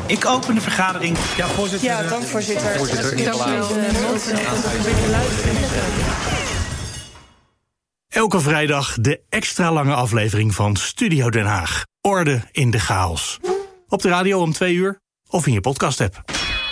Ik open de vergadering. Ja, voorzitter. Ja, dank voorzitter. Elke vrijdag de extra lange aflevering van Studio Den Haag. Orde in de chaos. Op de radio om 2 uur of in je podcast-app.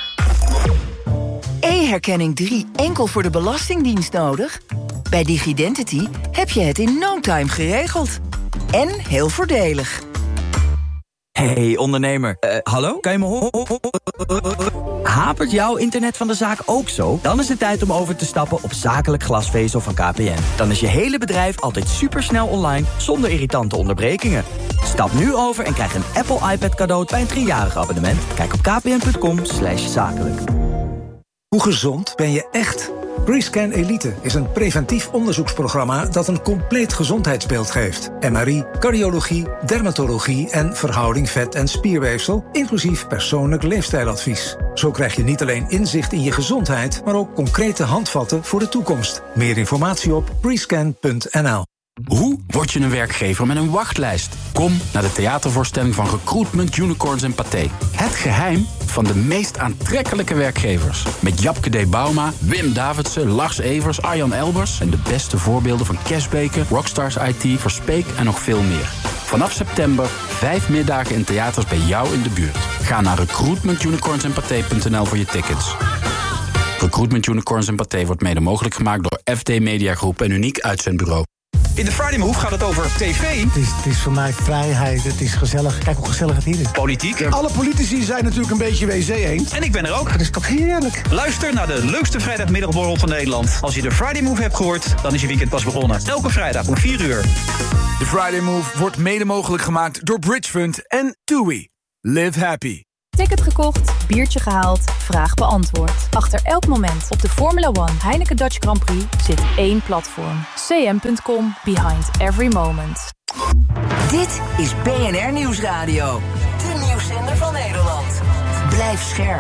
E-herkenning 3 enkel voor de Belastingdienst nodig? Bij Digidentity heb je het in no time geregeld. En heel voordelig. Hey ondernemer, hallo? Kan je me horen? Hapert jouw internet van de zaak ook zo? Dan is het tijd om over te stappen op zakelijk glasvezel van KPN. Dan is je hele bedrijf altijd supersnel online, zonder irritante onderbrekingen. Stap nu over en krijg een Apple iPad cadeau bij een 3-jarig abonnement. Kijk op kpn.com/zakelijk. Hoe gezond ben je echt? Rescan Elite is een preventief onderzoeksprogramma dat een compleet gezondheidsbeeld geeft. MRI, cardiologie, dermatologie en verhouding vet- en spierweefsel, inclusief persoonlijk leefstijladvies. Zo krijg je niet alleen inzicht in je gezondheid, maar ook concrete handvatten voor de toekomst. Meer informatie op rescan.nl. Hoe word je een werkgever met een wachtlijst? Kom naar de theatervoorstelling van Recruitment, Unicorns en Pathé. Het geheim van de meest aantrekkelijke werkgevers. Met Japke D. Bauma, Wim Davidsen, Lars Evers, Arjan Elbers... en de beste voorbeelden van Cashbaker, Rockstars IT, Verspeek en nog veel meer. Vanaf september 5 middagen in theaters bij jou in de buurt. Ga naar recruitmentunicornsandpathé.nl voor je tickets. Recruitment Unicorns en Pathé wordt mede mogelijk gemaakt door FD Media Groep en Uniek Uitzendbureau. In de Friday Move gaat het over tv. Het is voor mij vrijheid, het is gezellig. Kijk hoe gezellig het hier is. Politiek. Alle politici zijn natuurlijk een beetje wc eens. En ik ben er ook. Dat is toch heerlijk? Luister naar de leukste vrijdagmiddagborrel van Nederland. Als je de Friday Move hebt gehoord, dan is je weekend pas begonnen. Elke vrijdag om 4 uur. De Friday Move wordt mede mogelijk gemaakt door Bridgefund en TUI. Live happy. Ticket gekocht, biertje gehaald, vraag beantwoord. Achter elk moment op de Formula One Heineken Dutch Grand Prix zit één platform. cm.com, behind every moment. Dit is BNR Nieuwsradio. De nieuwszender van Nederland. Blijf scherp.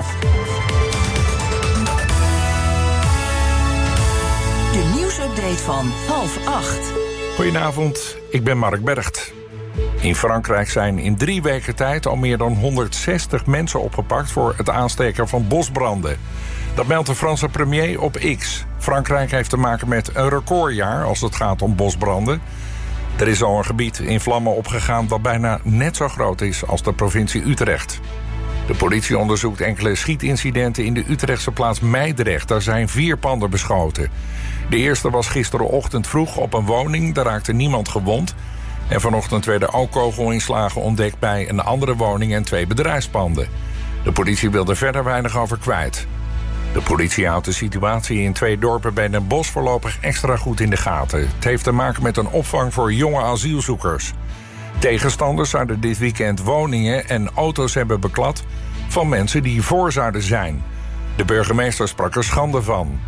De nieuwsupdate van 7:30. Goedenavond, ik ben Mark Bergt. In Frankrijk zijn in 3 weken tijd al meer dan 160 mensen opgepakt voor het aansteken van bosbranden. Dat meldt de Franse premier op X. Frankrijk heeft te maken met een recordjaar als het gaat om bosbranden. Er is al een gebied in vlammen opgegaan dat bijna net zo groot is als de provincie Utrecht. De politie onderzoekt enkele schietincidenten in de Utrechtse plaats Meidrecht. Daar zijn 4 panden beschoten. De eerste was gisterenochtend vroeg op een woning. Daar raakte niemand gewond. En vanochtend werden ook kogelinslagen ontdekt bij een andere woning en 2 bedrijfspanden. De politie wil er verder weinig over kwijt. De politie houdt de situatie in 2 dorpen bij Den Bosch voorlopig extra goed in de gaten. Het heeft te maken met een opvang voor jonge asielzoekers. Tegenstanders zouden dit weekend woningen en auto's hebben beklad van mensen die voor zouden zijn. De burgemeester sprak er schande van.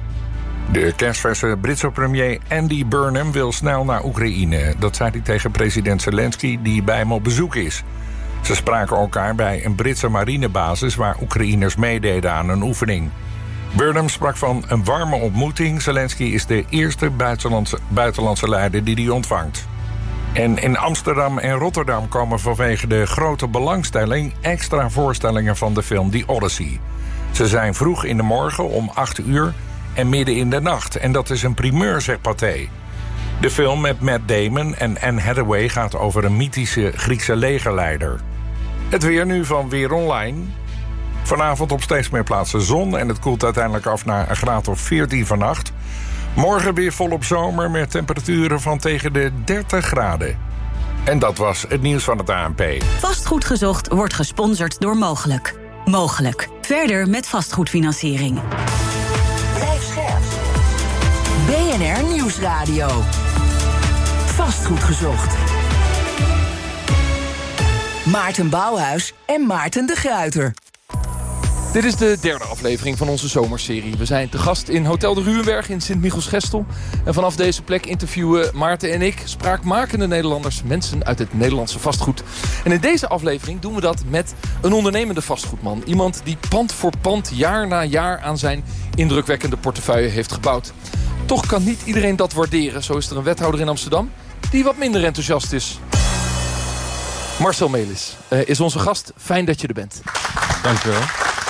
De kerstverse Britse premier Andy Burnham wil snel naar Oekraïne. Dat zei hij tegen president Zelensky, die bij hem op bezoek is. Ze spraken elkaar bij een Britse marinebasis waar Oekraïners meededen aan een oefening. Burnham sprak van een warme ontmoeting. Zelensky is de eerste buitenlandse leider die hij ontvangt. En in Amsterdam en Rotterdam komen vanwege de grote belangstelling extra voorstellingen van de film The Odyssey. Ze zijn vroeg in de morgen om 8 uur en midden in de nacht. En dat is een primeur, zegt Pathé. De film met Matt Damon en Anne Hathaway gaat over een mythische Griekse legerleider. Het weer nu van Weer Online. Vanavond op steeds meer plaatsen zon en het koelt uiteindelijk af naar een graad of 14 vannacht. Morgen weer volop zomer met temperaturen van tegen de 30 graden. En dat was het nieuws van het ANP. Vastgoed gezocht wordt gesponsord door Mogelijk. Mogelijk. Verder met vastgoedfinanciering. Blijf scherp. BNR Nieuwsradio. Vastgoed gezocht. Maarten Bouwhuis en Maarten de Gruyter. Dit is de 3e aflevering van onze zomerserie. We zijn te gast in Hotel de Ruwenberg in Sint-Michielsgestel. En vanaf deze plek interviewen Maarten en ik spraakmakende Nederlanders, mensen uit het Nederlandse vastgoed. En in deze aflevering doen we dat met een ondernemende vastgoedman. Iemand die pand voor pand, jaar na jaar aan zijn indrukwekkende portefeuille heeft gebouwd. Toch kan niet iedereen dat waarderen. Zo is er een wethouder in Amsterdam die wat minder enthousiast is. Marcel Melis is onze gast. Fijn dat je er bent. Dankjewel.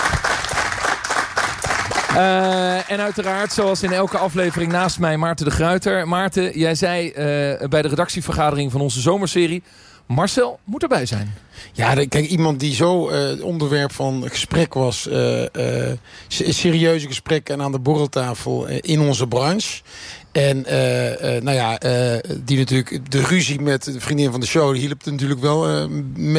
En uiteraard, zoals in elke aflevering, naast mij Maarten de Gruyter. Maarten, jij zei bij de redactievergadering van onze zomerserie... Marcel moet erbij zijn. Ja, kijk, iemand die zo onderwerp van gesprek was... serieuze gesprekken en aan de borreltafel in onze branche... En die natuurlijk de ruzie met de vriendin van de show... die hielp er natuurlijk wel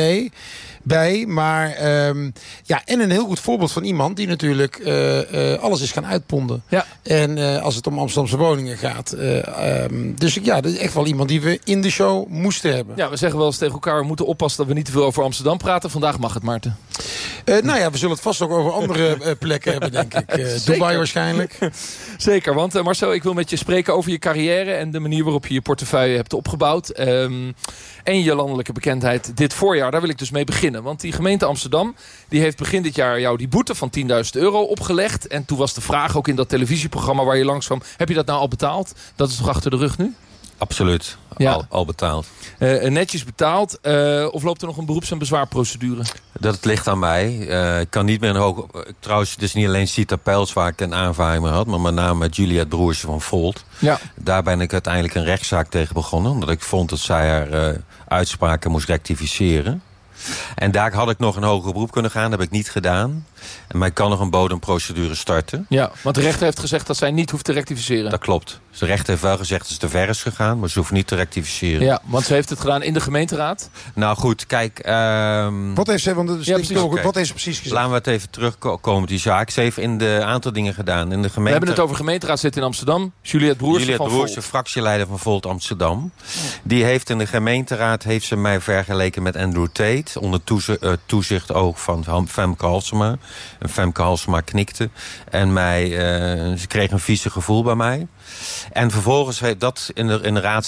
bij. Maar en een heel goed voorbeeld van iemand... die natuurlijk alles is gaan uitponden. Ja. En als het om Amsterdamse woningen gaat. Dus dat is echt wel iemand die we in de show moesten hebben. Ja, we zeggen wel eens tegen elkaar... we moeten oppassen dat we niet te veel over Amsterdam praten. Vandaag mag het, Maarten. We zullen het vast ook over andere plekken hebben, denk ik. Dubai waarschijnlijk. Zeker, want Marcel, ik wil met je spreken over je carrière... en de manier waarop je je portefeuille hebt opgebouwd. En je landelijke bekendheid dit voorjaar. Daar wil ik dus mee beginnen. Want die gemeente Amsterdam... die heeft begin dit jaar jou die boete van €10.000 opgelegd. En toen was de vraag ook in dat televisieprogramma waar je langs kwam... heb je dat nou al betaald? Dat is toch achter de rug nu? Absoluut. Ja. Al betaald. Netjes betaald. Of loopt er nog een beroeps- en bezwaarprocedure? Dat ligt aan mij. Ik kan niet meer een hoog... Trouwens, het is niet alleen Sita Pijls waar ik een aanvaring mee had... maar met name Juliette Broersen van Volt. Ja. Daar ben ik uiteindelijk een rechtszaak tegen begonnen... omdat ik vond dat zij haar uitspraken moest rectificeren. En daar had ik nog een hoger beroep kunnen gaan. Dat heb ik niet gedaan. Maar ik kan nog een bodemprocedure starten. Ja, want de rechter heeft gezegd dat zij niet hoeft te rectificeren. Dat klopt. De rechter heeft wel gezegd dat ze te ver is gegaan... maar ze hoeft niet te rectificeren. Ja, want ze heeft het gedaan in de gemeenteraad. Nou goed, kijk... Wat heeft ze, wat heeft ze precies gezegd? Laten we het even terugkomen op die zaak. Ze heeft een aantal dingen gedaan. In de gemeente... We hebben het over gemeenteraad zitten in Amsterdam. Juliette Broersen, fractieleider van Volt Amsterdam. Die heeft in de gemeenteraad mij vergeleken met Andrew Tate... onder toezicht ook van Femke Halsema. En Femke Halsema knikte. En ze kreeg een vieze gevoel bij mij. En vervolgens heeft dat in de raad